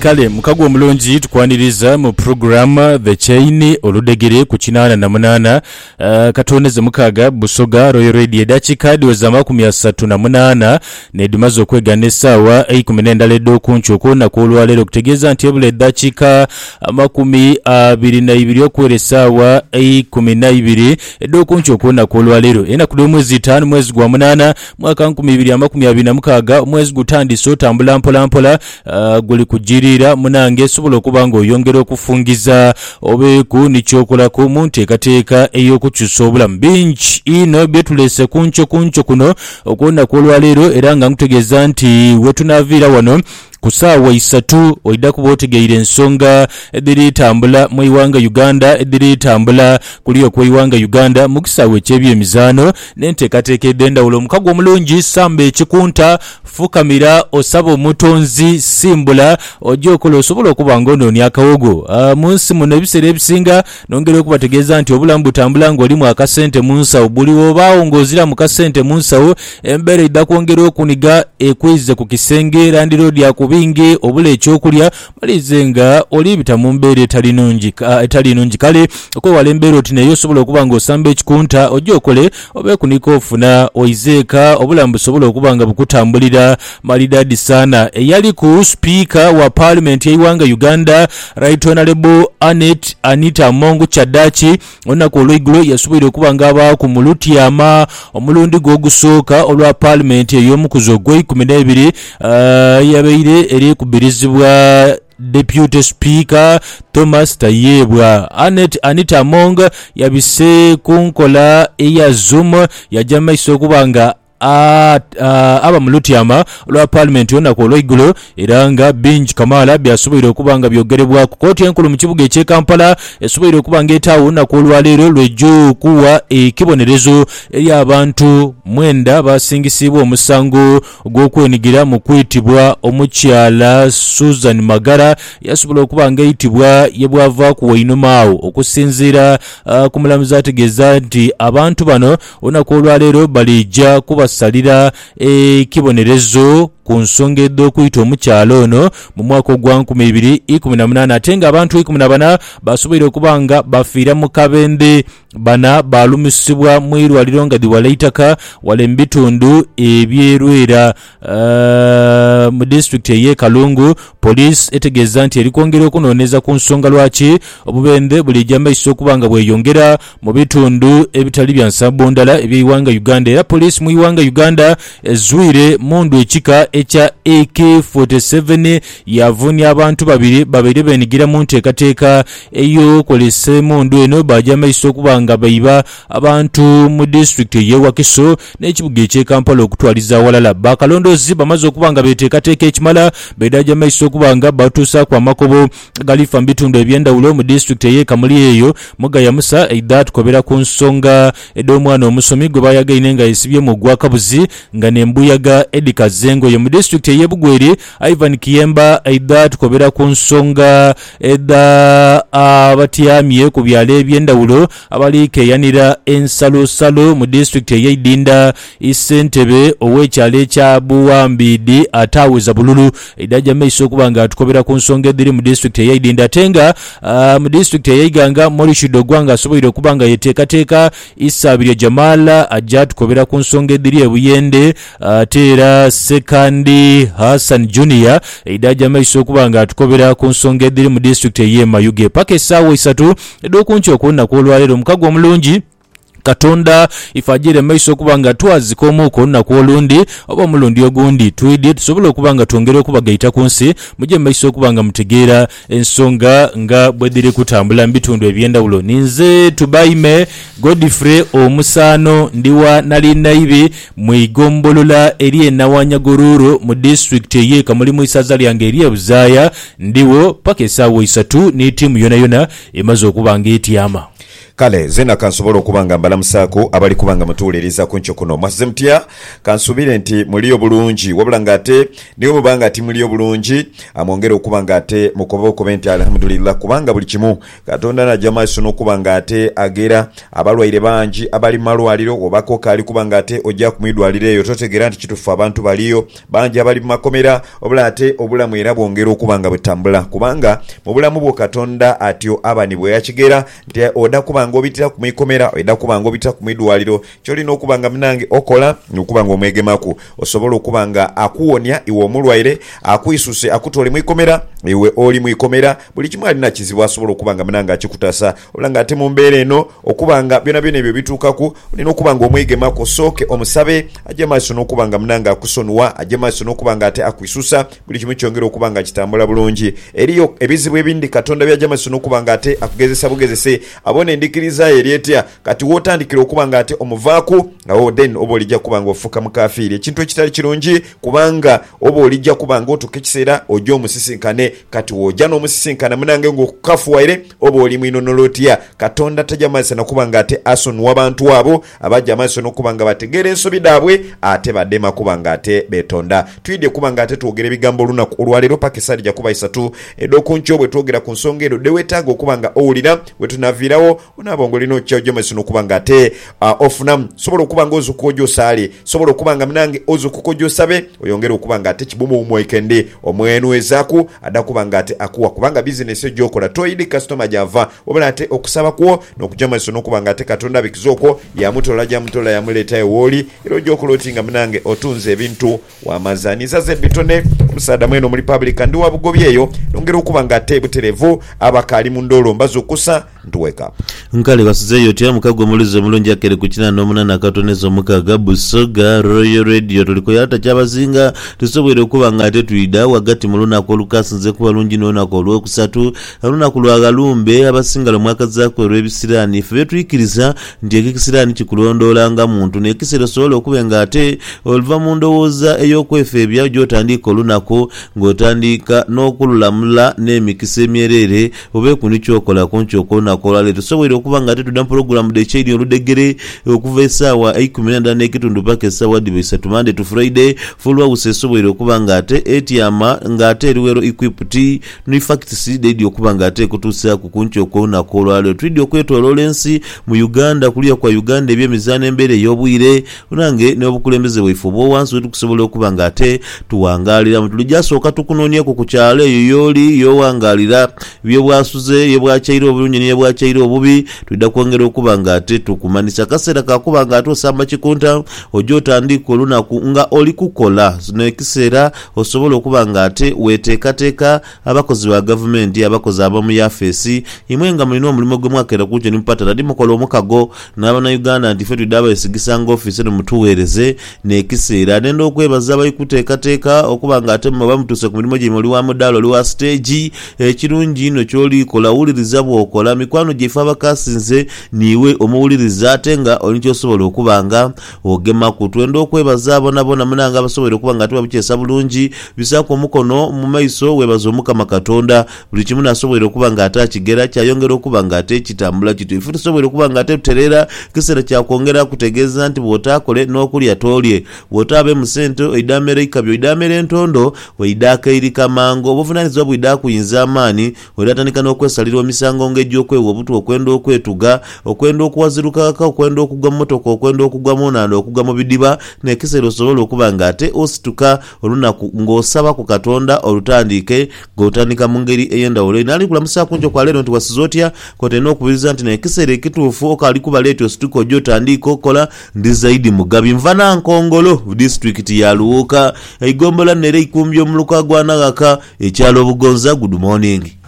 kale mukago omulungi tukwaniriza mu program The Chain oludegere ku 88 katoneze mukaga busoga Royal Radio dakika diweza 38 nedimaze okwegana essaawa 19 kunchoko na kulwalero okutegeeza nti ebule dakika 22 okwera essaawa 12 kunchoko na kulwalero ena kuli mwezi 5 mwezi gwa 8 mwaka 2026 mwezi gutandise otambula mpola guli kujirira munange sobola okubanga oyongera okufungiza obeeku nikyokola ku munteekateeka ey'okukyusa obulamu bingi ino byetulese kuncho kuno okuwona kw'olwaleero era nga nkutegeeza nti wetunaviira wano kusaawa 3 oida kuba otegeire ensonga ediri tambula mu iwanga Uganda ediri tambula kuliyo ku iwanga Uganda mu kisaawe ky'ebyemizaano n'enteekateeka ed'endawulo omukago omulungi samba ekikunta fukamira osaba omutonzi simbula ojja okola osobola okuba ng'onoonya akawogo mu nsi muno ebiseera ebisinga nongera okubategeeza nti obulamu butambula ng'olimu akasente mu nsawo buli wobaawo ng'ozira mu kasente mu nsawo embeera edda kwongera okuniga ekwize ku kisenge Land Road yakubinge obula ekyokulya malize nga olibita mu mbeera etali nungi kale okwewala embeera oti naye osobola okuba ng'osamba ekikunta ojja okole obeekunika ofuna oizeeka obulamu busobola okuba nga bukutambulira maridadi sana eyali ku speaker wa parliament y'iwanga Uganda Right Honorable Anita Mongu Chadachi onaku olw'eigulo yasoboire okuba nga aba ku Mulutiama omulundi gw'ogusooka olwa parliament ey'omukuzo gw'e12 yabeire eri kubirizibwa Deputy Speaker Thomas Tayebwa. Anita Among yabise kunkola eya Zoom yajamaiso okubanga aba Mulutiama olwa parliament yona ko lw'eigulo era nga bingi Kamala byasoboire okubanga byogerebwa ku kooti enkulu mu kibuga eky'e Kampala esoboire okubanga etaawo olunaku olwaleero lw'ejjo kuwa ekibonerezo eri abantu 9 basingisibwa omusango gw'okwenigira mu kuyitibwa omukyala Susan Magara yasobola okubanga eyitibwa yebwava ku Wainumaawo okusinziira ku mulamuzi ategeeza nti abantu bano olunaku olwaleero balijja kubasalira ekibonerezo ku nsonga ed'okuyita omukyalo ono mu mwaka ogwa 2018 ate nga abantu 14 basoboire okubanga bafiira mu kabende bana balumisibwa mu irwaliro nga diwalaitaka wale mu bitundu ebyerwera mu district y'e Kalungu police etegeeza nti eri kwongera okunoonyeza ku nsonga lwaki obubende bulijja maiso okubanga bweyongera mu bitundu ebitali bya nsabundala eby'iwanga Uganda era police mu iwanga Uganda ezwire mundu ekika echa AK-47 yavunya abantu babiri benigira mu nteekateeka eyo kolese mundu eno bajja maiso okubanga bayiba abantu mu district y'e Wakiso n'ekibuga eky'e Kampala okutwaliza awalala bakalondozi bamaze okubanga beteekateeka ekimala bedajja maiso okubanga batuusa kwa makobo galifa mu bitundu ebyendawulo mu district y'e Kamuli eyo Mugaya Musa eidha tukobera ku nsonga ed'omwana omusomi gwe bayagaine nga yesibye mu gwakabuzi nga nembuyaga Edika Zengo ye mu district y'e Bugweri Ivan Kiyemba eidha tukobera ku nsonga edda abatyamye ku byalo ebyendawulo abali keyanira ensalo mu district y'e Idinda Isentebe ow'ekyalo ekya Buwambidi ataweza bululu eidajja maiso okubanga atukobera ku nsonga ediri mu district y'e Idinda tenga mu district y'e Iganga Morishido Gwanga asoboire okubanga yeteekateeka Isabirye Jamala ajja tukobera ku nsonga ediri e Buyende teera Sekandi Hassan Junior eidajja maiso okubanga atukobera ku nsonga ediri mu district y'e Mayuge paka essaawa 3 ed'okuncho okuwona kw'olwaleero omukago omulungi Katonda ifajire maiso okubanga twazika omuko olunaku olundi oba omulundi ogundi twidye tusobola okubanga twongere okubagaita ku nsi mujje maiso okubanga mutegeera ensonga nga bwediri kutambula mu bitundu ebyendawulo ninze tubayime Godfrey Omusaano ndiwa nali naibi mu igombolola eri Nawanyagororo mu district y'e Kamuli mu isaza lyange eri Buzaaya ndiwo paka essaawa 3 n'ettiimu yona emaze okubanga etyama kale zena kansobola okubanga mbalamusako abali kubanga mutuuliriza ku nkyo kuno mwasize mutya kansubire nti muliyo bulungi wabula ngate niyo mubanga ati muliyo bulungi amwongere okubanga ate mukoba okuba nti alhamdulillah kubanga buli kimu Katonda najja maaso n'okubanga ate agera abalwaire bangi abali malwaliro obako kali kubanga ate ojja kumidwaliro eyo totegera nti kitufu abantu baliyo bangi abali mu makomera obula ate obulamu era bwongera okubanga butambula kubanga mu bulamu bwo Katonda atyo abani bwe yakigera nti oda kubanga obitira ku mikomera oda kubanga obitira ku midwaliro kyolina okubanga munange okola nokubanga omwegemaku osobola okubanga akuwonya iwe omulwaire akuyisuse akutole mu ikomera iwe oli mu ikomera buli kimu alina kizibu asobola okubanga munange akikutasa olanga ate mu mbeera eno okubanga byona byona ebyo bituukaku olina okubanga omwegemaku sooke omusabe ajje maaso n'okubanga munange akusonwa ajje maaso n'okubanga ate akuyisusa buli kimu kyongera okubanga kitambula bulungi eriyo ebizibu ebindi Katonda byajja maaso n'okubanga ate akugezesa bugezese abona endikiriza eryetya kati wotandikira okubanga ate omuvaaku awo then oba olijja kubanga ofuuka mukafiiri ekintu ekitali kirungi kubanga oba olijja kubanga otuuka ekiseera ojja omusisinkane kati wojja n'omusisinkana munange ng'okukafuwaire oba oli mwinonolotya Katonda tajja maaso n'okubanga ate asonwa abantu abo abajja maaso n'okubanga bategeera ensobi daabwe ate baddema kubanga ate betonda tuyidde kubanga ate twogera ebigambo olunaku olwaleero paka esaala ejja kuba 3 ed'okunkyo bwe twogera ku nsonga eno dewetaaga okubanga owulira bwe tunaviirawo onaabanga olina okyajja maaso n'okubanga ate ofunamu sobola okubanga ozukukojo osaale sobola okubanga munange ozukukojo osabe oyongere okubanga ate kibumu omwekende omwenwezaaku adda kubanga ate akuwa kubanga bizinesi egyokola toyidi kasitoma gyava obala ate okusaba kwo n'okujja maaso n'okubanga ate Katonda abikiza okwo yamutola jamutola yamuleeta ewooli era ogyokola oti nga munange otunze ebintu wamazaniza ze bitone omusaada mweno mu Republican ndi wabugobye eyo nongera okubanga ate buterevu abakaali mu ndolo mbazo okusa ntuweka nkale basizeyo tya mukago mulizo mulungi akere ku 8 katonezo mukaga Busoga Royal Radio tuliko yata kyabazinga tusobwere okubanga ate tuyida wagati muluna ko lukasinze kuba lungi nona ko lwokusatu aluna kulwaga lumbe abasingalo mwaka zako rwebisirani fe tuyikiriza ndi ekisirani kikulondola nga muntu nekisero solo okubenga ate olva mundowoza eyokwefe bya jotandika olunako ngotandika n'okululamula n'emikise myerere obe kunicyokola konchoko nakola leto sobwere okubanga ate tudam program de chain oludegere okuva esaawa 10 n'ekitundu paka esaawa 3 Monday to Friday fulwa usesobwere okubanga ate etiama ngate eriwero equipped no facts dedi okubanga ate kutusa kukunchoko nakola leto twidi okwetolola ensi mu Uganda kuliya kwa Uganda ebyemizana embere yobwire unange n'obukulembeze bwefu bo wansi tukusobola okubanga ate tuwangalira mutulujasooka tukunonya ku kukyale yoyoli yowangalira byobwasuze yebwachairo obulungi ne yebwachairo obubi twida kwongera okubanga ate tukumanisa kasera kakubanga ate osamba kikunta ojota ndiko lunaku nga oli kukola zino ekisera osobola okubanga ate weteekateeka abakozi ba government abakozi abamu yafesi imwenga mulino omulimo gw'omwakera kujo nimpata nadi mukola omukago n'abana Uganda nti fe twidaba esigisanga office mutuweereze n'ekisera nendo okwebaza bayikuteekateeka okubanga ate maba mutuse ku mulimo gye muli wa mudalo oli wa stage ekirungi no kyoli kola wuliriza bwokola mikwano gye fa bakasinze niwe omuwuliriza ate nga oli kyosobola okubanga ogema ku twendo okwebaza abona munanga abasobola okubanga ate babukyesa bulungi bisako omukono mu maiso webaza omukama Katonda buli kimu nasobola okubanga ate akigera kyayongera okubanga ate kitambula kitu ifu tusobola okubanga ate tuterera kisera kyakwongera kutegeeza nti bwotakole n'okulya tolye bwotabe mu sente idamere ikabyo idamere entondo weidaka irika mango obuvunaniza bwida kuyinza amaani wedatandika n'okwesalira emisango ng'ejjo okwewa obutu okwenda okwetuga okwenda okuwazirukaka okwenda okugwa mu motoka okwenda okugwa mu nando okugwa mu bidiba n'ekisero osobola okubanga ate osituka olunaku ng'osaba ku Katonda olutandike ng'otandika mu ngeri ey'endawulo nali kulamusa kunjo kwa leero nti wasizotya kotena okubiriza nti n'ekisero ekituufu okali kubaleeta osituka ojja otandika okola ndi zaidi mugabi nvana nkongolo district ya Luwuka eigombola nere ikumbyo omuluka gwanagaka ekyalo Bugonza. Good morning.